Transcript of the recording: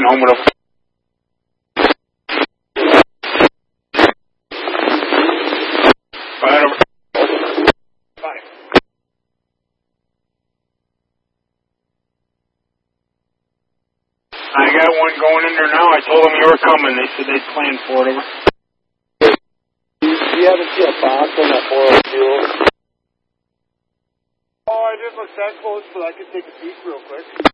going home with a... I got one going in there now. I told them you were coming. They said they'd plan for it. Over. Do you happen to see a box on that 402? Oh, I didn't look that close, but I could take a peek real quick.